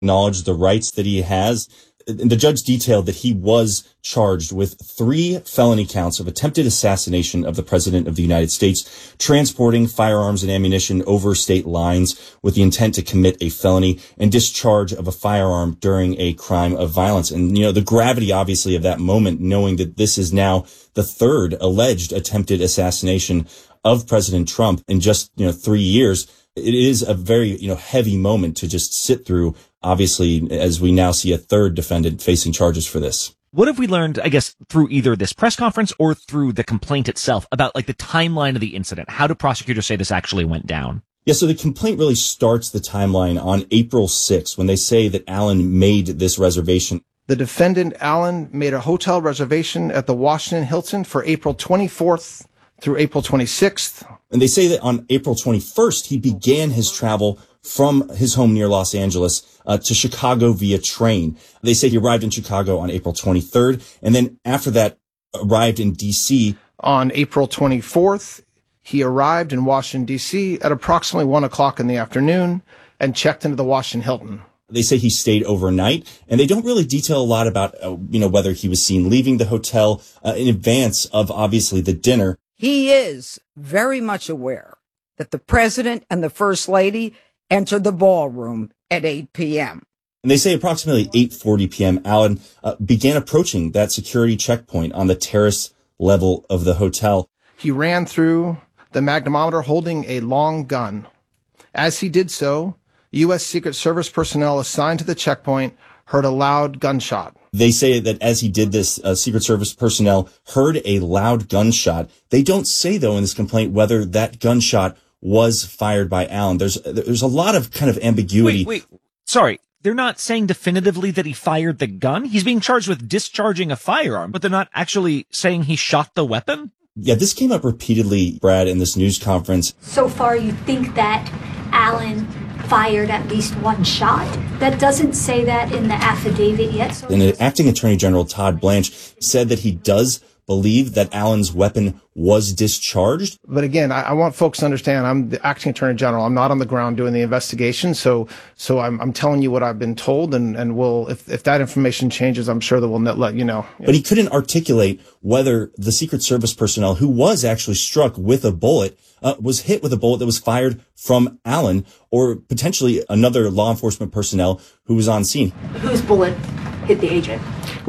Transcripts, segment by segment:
acknowledge the rights that he has. The judge detailed that he was charged with 3 felony counts of attempted assassination of the President of the United States, transporting firearms and ammunition over state lines with the intent to commit a felony, and discharge of a firearm during a crime of violence. And, the gravity, obviously, of that moment, knowing that this is now the 3rd alleged attempted assassination of President Trump in just, 3 years, it is a very, heavy moment to just sit through, obviously, as we now see a 3rd defendant facing charges for this. What have we learned, I guess, through either this press conference or through the complaint itself about the timeline of the incident? How do prosecutors say this actually went down? Yeah, so the complaint really starts the timeline on April 6th when they say that Allen made this reservation. The defendant, Allen, made a hotel reservation at the Washington Hilton for April 24th through April 26th. And they say that on April 21st, he began his travel from his home near Los Angeles to Chicago via train. They say he arrived in Chicago on April 23rd, and then after that arrived in D.C. On April 24th, he arrived in Washington, D.C. at approximately 1 o'clock in the afternoon and checked into the Washington Hilton. They say he stayed overnight, and they don't really detail a lot about, whether he was seen leaving the hotel in advance of, obviously, the dinner. He is very much aware that the president and the first lady entered the ballroom at 8 p.m. And they say approximately 8:40 p.m., Allen began approaching that security checkpoint on the terrace level of the hotel. He ran through the magnetometer holding a long gun. As he did so, U.S. Secret Service personnel assigned to the checkpoint heard a loud gunshot. They say that as he did this, Secret Service personnel heard a loud gunshot. They don't say, though, in this complaint whether that gunshot was fired by Allen. There's a lot of kind of ambiguity. Wait. Sorry. They're not saying definitively that he fired the gun? He's being charged with discharging a firearm, but they're not actually saying he shot the weapon? Yeah, this came up repeatedly, Brad, in this news conference. So far, you think that Allen fired at least one shot? That doesn't say that in the affidavit yet. And Acting Attorney General Todd Blanche said that he does believe that Allen's weapon was discharged. But again, I want folks to understand I'm the Acting Attorney General. I'm not on the ground doing the investigation. So I'm telling you what I've been told, and we'll, if that information changes, I'm sure that we'll let you know. But he couldn't articulate whether the Secret Service personnel who was actually struck with a bullet was hit with a bullet that was fired from Allen, or potentially another law enforcement personnel who was on scene. Whose bullet hit the agent?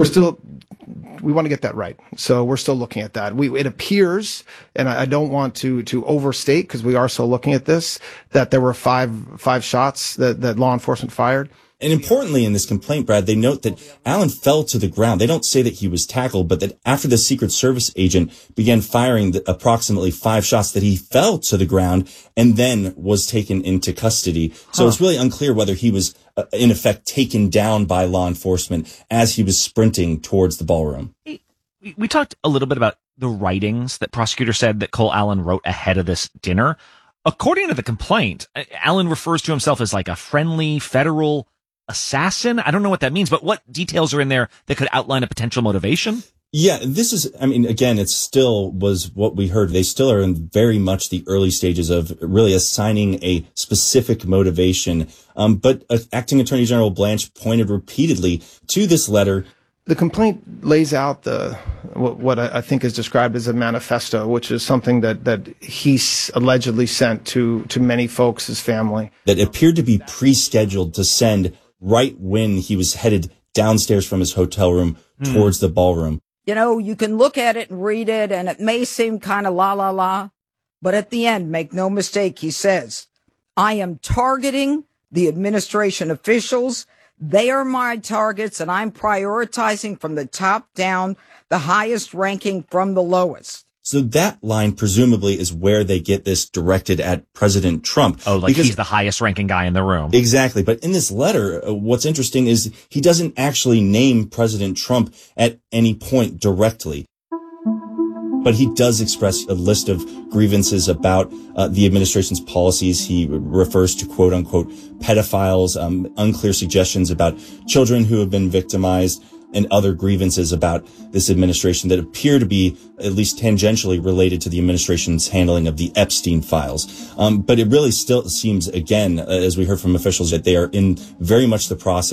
We want to get that right. So we're still looking at that. It appears, and I don't want to overstate because we are still looking at this, that there were five shots that law enforcement fired. And importantly in this complaint, Brad, they note that Allen fell to the ground. They don't say that he was tackled, but that after the Secret Service agent began firing approximately 5 shots, that he fell to the ground and then was taken into custody. So it's really unclear whether he was, in effect, taken down by law enforcement as he was sprinting towards the ballroom. We talked a little bit about the writings that prosecutors said that Cole Allen wrote ahead of this dinner. According to the complaint, Allen refers to himself as like a friendly federal assassin. I don't know what that means, but what details are in there that could outline a potential motivation? Yeah, this is, again, it still was what we heard. They still are in very much the early stages of really assigning a specific motivation. But Acting Attorney General Blanche pointed repeatedly to this letter. The complaint lays out what I think is described as a manifesto, which is something that he allegedly sent to many folks, his family. That appeared to be pre-scheduled to send right when he was headed downstairs from his hotel room towards the ballroom. You know, you can look at it and read it, and it may seem kind of la, but at the end, make no mistake, he says, I am targeting the administration officials. They are my targets, and I'm prioritizing from the top down, the highest ranking from the lowest. So that line presumably is where they get this directed at President Trump. Oh, like he's the highest ranking guy in the room. Exactly. But in this letter, what's interesting is he doesn't actually name President Trump at any point directly. But he does express a list of grievances about the administration's policies. He refers to quote unquote pedophiles, unclear suggestions about children who have been victimized. and other grievances about this administration that appear to be at least tangentially related to the administration's handling of the Epstein files. But it really still seems, again, as we heard from officials, that they are in very much the process